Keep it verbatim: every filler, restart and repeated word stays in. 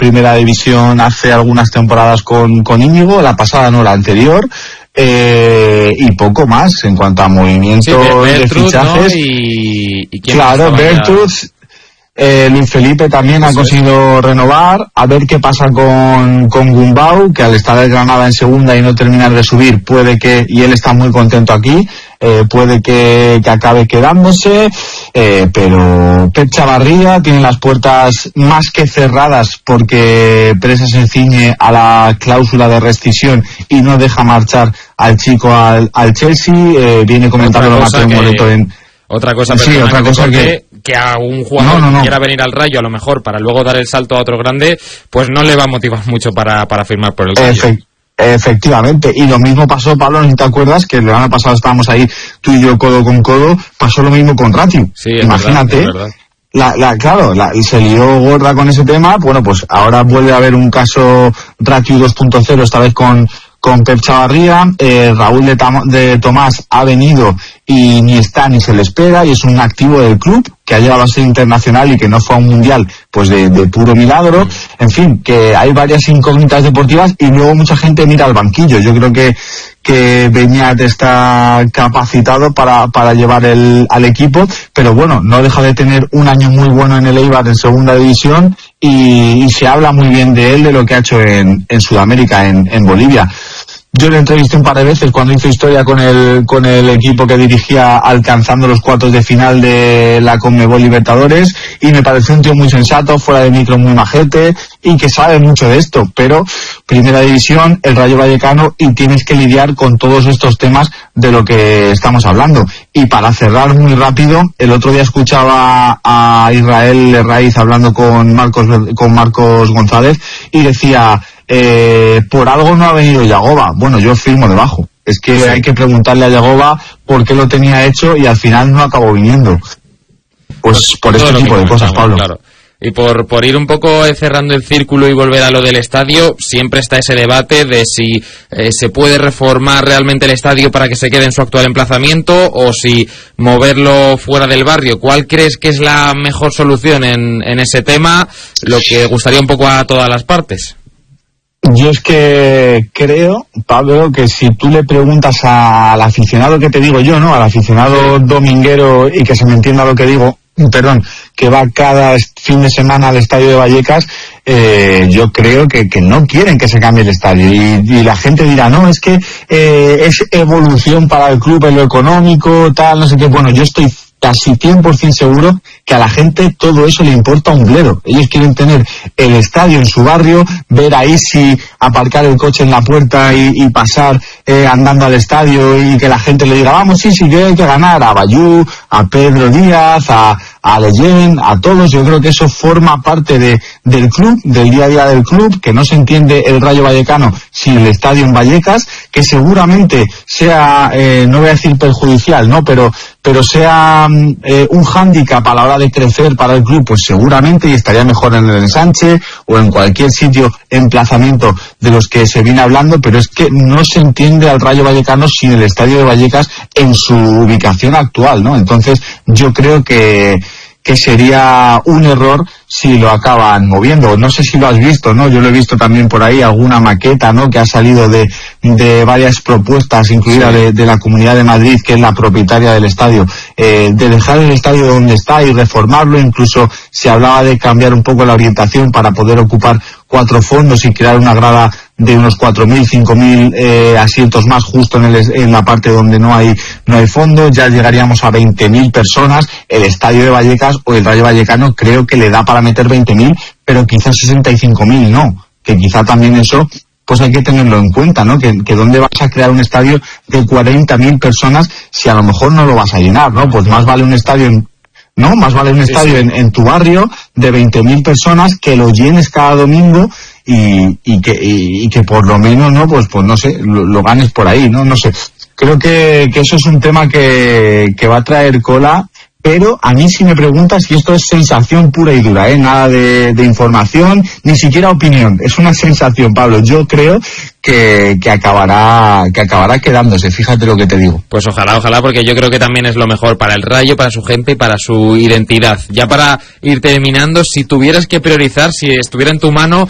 primera división hace algunas temporadas con, con Íñigo, la pasada no, la anterior. Eh, y poco más en cuanto a movimientos sí, de fichajes. ¿No? Y, y claro, Bertuz, eh, Luis Felipe también Eso ha conseguido es. renovar. A ver qué pasa con, con Gumbau, que al estar el Granada en segunda y no terminar de subir, puede que, y él está muy contento aquí, eh, puede que, que acabe quedándose. Eh, pero Pep Chavarría tiene las puertas más que cerradas porque Presa se ciñe a la cláusula de rescisión y no deja marchar al chico al, al Chelsea. Eh, viene comentándolo Mateo Moreto en... Otra cosa, sí, otra que cosa que... que a un jugador no, no, no. que quiera venir al Rayo a lo mejor para luego dar el salto a otro grande, pues no le va a motivar mucho para, para firmar por el Rayo. Efe- efectivamente, y lo mismo pasó, Pablo, no sé si te acuerdas que el año pasado estábamos ahí tú y yo codo con codo, pasó lo mismo con Ratiu. Sí, es imagínate. Verdad, es verdad. La, la, claro, la, se lió gorda con ese tema. Bueno, pues ahora vuelve a haber un caso Ratiu dos punto cero, esta vez con con Pep Chavarría. eh, Raúl de, Tam- de Tomás ha venido y ni está ni se le espera, y es un activo del club que ha llegado a ser internacional y que no fue a un mundial pues de, de puro milagro. En fin, que hay varias incógnitas deportivas y luego mucha gente mira al banquillo. Yo creo que que Beñat está capacitado para, para llevar el, al equipo, pero bueno, no deja de tener un año muy bueno en el Eibar en segunda división y, y se habla muy bien de él, de lo que ha hecho en, en Sudamérica, en, en Bolivia. Yo le entrevisté un par de veces cuando hizo historia con el con el equipo que dirigía alcanzando los cuartos de final de la Conmebol Libertadores, y me pareció un tío muy sensato, fuera de micro muy majete y que sabe mucho de esto, pero primera división, el Rayo Vallecano, y tienes que lidiar con todos estos temas de lo que estamos hablando. Y para cerrar muy rápido, el otro día escuchaba a Israel Herraiz hablando con Marcos con Marcos González y decía... Eh, por algo no ha venido Yagoba. Bueno, yo firmo debajo. Es que sí. Hay que preguntarle a Yagoba por qué lo tenía hecho y al final no acabó viniendo. Pues por este tipo de cosas, Pablo. Claro. Y por, por ir un poco cerrando el círculo y volver a lo del estadio, siempre está ese debate de si eh, se puede reformar realmente el estadio para que se quede en su actual emplazamiento o si moverlo fuera del barrio. ¿Cuál crees que es la mejor solución en, en ese tema? Lo que gustaría un poco a todas las partes. Yo es que creo, Pablo, que si tú le preguntas al aficionado, que te digo yo, ¿no? Al aficionado dominguero, y que se me entienda lo que digo, perdón, que va cada fin de semana al estadio de Vallecas, eh, yo creo que, que no quieren que se cambie el estadio. Y, y la gente dirá, no, es que eh, es evolución para el club en lo económico, tal, no sé qué. Bueno, yo estoy casi cien por ciento seguro que a la gente todo eso le importa un bledo. Ellos quieren tener el estadio en su barrio, ver a Isi aparcar el coche en la puerta y, y pasar eh, andando al estadio, y que la gente le diga, vamos Isi, que hay que ganar, a Bayú, a Pedro Díaz, a, a Leyen, a todos. Yo creo que eso forma parte de, del club, del día a día del club, que no se entiende el Rayo Vallecano sin el estadio en Vallecas, que seguramente sea, eh, no voy a decir perjudicial, ¿no? Pero, pero sea eh, un hándicap a la hora de crecer para el club, pues seguramente, y estaría mejor en el Ensanche o en cualquier sitio, emplazamiento de los que se viene hablando, pero es que no se entiende al Rayo Vallecano sin el estadio de Vallecas en su ubicación actual, ¿no? Entonces, yo creo que que sería un error si lo acaban moviendo. No sé si lo has visto, ¿no? Yo lo he visto también por ahí, alguna maqueta, ¿no? Que ha salido de, de varias propuestas, incluida sí. de, de la Comunidad de Madrid, que es la propietaria del estadio, eh, de dejar el estadio donde está y reformarlo. Incluso se hablaba de cambiar un poco la orientación para poder ocupar cuatro fondos y crear una grada de unos cuatro mil, cinco mil eh, asientos más justo en, el, en la parte donde no hay no hay fondo. Ya llegaríamos a veinte mil personas. El estadio de Vallecas o el Rayo Vallecano creo que le da para meter veinte mil, pero quizás sesenta y cinco mil no, que quizá también eso pues hay que tenerlo en cuenta, ¿no? Que, que dónde vas a crear un estadio de cuarenta mil personas si a lo mejor no lo vas a llenar, ¿no? Pues más vale un estadio en ¿no? Más vale un estadio sí, sí. En, en tu barrio de veinte mil personas, que lo llenes cada domingo y, y que y, y que por lo menos, ¿no? Pues pues no sé, lo, lo ganes por ahí, ¿no? No sé. Creo que, que eso es un tema que, que va a traer cola, pero a mí si me preguntas, y esto es sensación pura y dura, ¿eh? Nada de, de información, ni siquiera opinión, es una sensación, Pablo. Yo creo que, que acabará que acabará quedándose, fíjate lo que te digo. Pues ojalá, ojalá, porque yo creo que también es lo mejor para el Rayo, para su gente y para su identidad. Ya para ir terminando, si tuvieras que priorizar, si estuviera en tu mano,